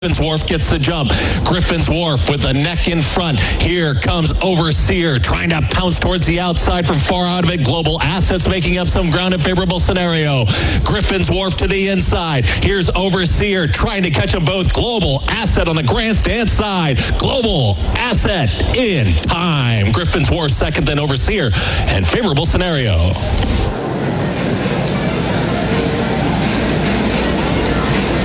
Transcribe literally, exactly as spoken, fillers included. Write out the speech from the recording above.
Griffin's Wharf gets the jump. Griffin's Wharf with the neck in front. Here comes Overseer trying to pounce towards the outside from far out of it. Global Assets making up some ground in favorable scenario. Griffin's Wharf to the inside. Here's Overseer trying to catch them both. Global Asset on the grandstand side. Global Asset in time. Griffin's Wharf second, then Overseer, and favorable scenario.